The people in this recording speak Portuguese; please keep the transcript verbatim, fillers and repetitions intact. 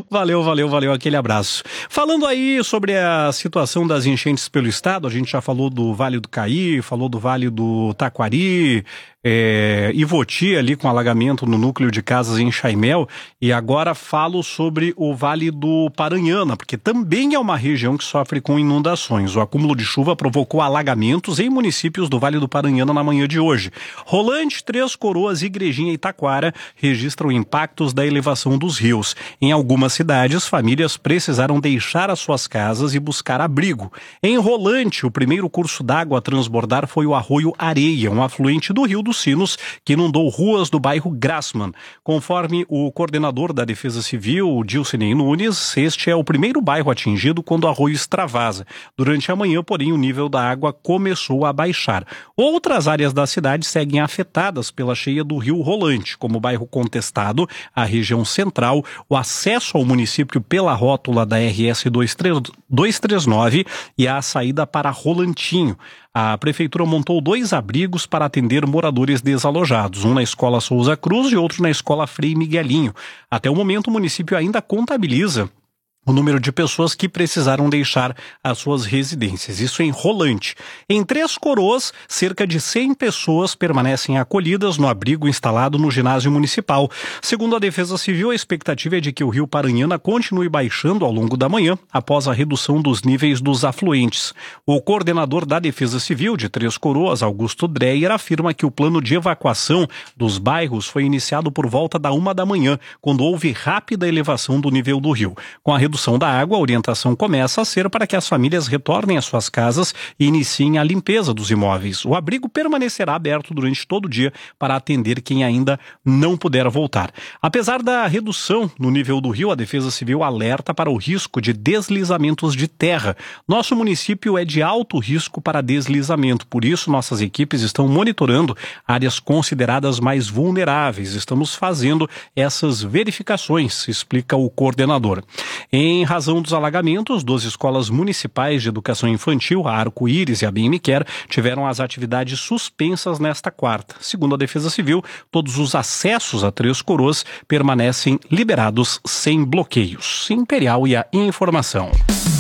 Valeu, valeu, valeu, aquele abraço. Falando aí sobre a situação das enchentes pelo estado, a gente já falou do Vale do Caí, falou do Vale do Taquari, é, Ivoti ali com alagamento no núcleo de casas em Chaimel, e agora falo sobre o Vale do Paranhana, porque também é uma região que sofre com inundações. O acúmulo de chuva provocou alagamentos em municípios do Vale do Paranhana na manhã de hoje. Rolante, Três Coroas, Igrejinha e Taquara registram impactos da elevação dos rios. Em algumas cidades, famílias precisaram deixar as suas casas e buscar abrigo. Em Rolante, o primeiro curso d'água a transbordar foi o Arroio Areia, um afluente do Rio dos Sinos, que inundou ruas do bairro Grassmann. Conforme o coordenador da Defesa Civil, Dilcinei Nunes, este é o primeiro bairro atingido quando o arroio extravasa. Durante a manhã, porém, o nível da água começou a baixar. Outras áreas da cidade seguem afetadas pela cheia do rio Rolante, como o bairro Contestado, a região central, o acesso ao município pela rótula da R S duzentos e trinta e nove e a saída para Rolantinho. A prefeitura montou dois abrigos para atender moradores desalojados, um na Escola Souza Cruz e outro na Escola Frei Miguelinho. Até o momento, o município ainda contabiliza o número de pessoas que precisaram deixar as suas residências. Isso em Rolante. Em Três Coroas, cerca de cem pessoas permanecem acolhidas no abrigo instalado no ginásio municipal. Segundo a Defesa Civil, a expectativa é de que o rio Paranhana continue baixando ao longo da manhã, após a redução dos níveis dos afluentes. O coordenador da Defesa Civil de Três Coroas, Augusto Dreyer, afirma que o plano de evacuação dos bairros foi iniciado por volta da uma da manhã, quando houve rápida elevação do nível do rio. Com a redução da água, a orientação começa a ser para que as famílias retornem às suas casas e iniciem a limpeza dos imóveis. O abrigo permanecerá aberto durante todo o dia para atender quem ainda não puder voltar. Apesar da redução no nível do rio, a Defesa Civil alerta para o risco de deslizamentos de terra. Nosso município é de alto risco para deslizamento, por isso nossas equipes estão monitorando áreas consideradas mais vulneráveis. Estamos fazendo essas verificações, explica o coordenador. Em Em razão dos alagamentos, duas escolas municipais de educação infantil, a Arco-Íris e a Bem Me Quer, tiveram as atividades suspensas nesta quarta. Segundo a Defesa Civil, todos os acessos a Três Coroas permanecem liberados sem bloqueios. Imperial e a informação.